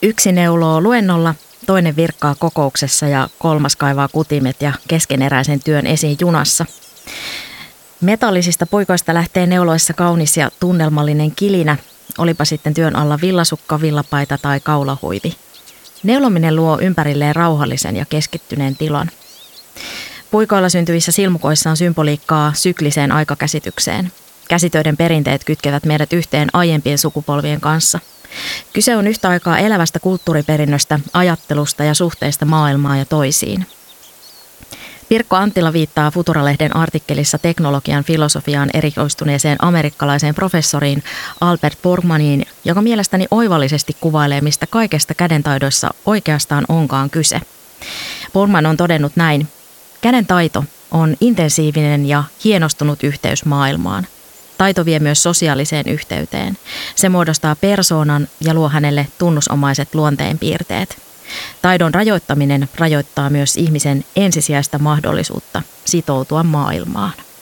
Yksi neuloo luennolla, toinen virkkaa kokouksessa ja kolmas kaivaa kutimet ja keskeneräisen työn esiin junassa. Metallisista puikoista lähtee neuloissa kaunis ja tunnelmallinen kilinä, olipa sitten työn alla villasukka, villapaita tai kaulahuivi. Neulominen luo ympärilleen rauhallisen ja keskittyneen tilan. Puikoilla syntyvissä silmukoissa on symboliikkaa sykliseen aikakäsitykseen. Käsitöiden perinteet kytkevät meidät yhteen aiempien sukupolvien kanssa. Kyse on yhtä aikaa elävästä kulttuuriperinnöstä, ajattelusta ja suhteesta maailmaan ja toisiin. Pirkko Anttila viittaa Futura-lehden artikkelissa teknologian filosofiaan erikoistuneeseen amerikkalaiseen professoriin Albert Borgmaniin, joka mielestäni oivallisesti kuvailee, mistä kaikesta kädentaidoissa oikeastaan onkaan kyse. Borgman on todennut näin: kädentaito on intensiivinen ja hienostunut yhteys maailmaan. Taito vie myös sosiaaliseen yhteyteen. Se muodostaa persoonan ja luo hänelle tunnusomaiset luonteenpiirteet. Taidon rajoittaminen rajoittaa myös ihmisen ensisijaista mahdollisuutta sitoutua maailmaan.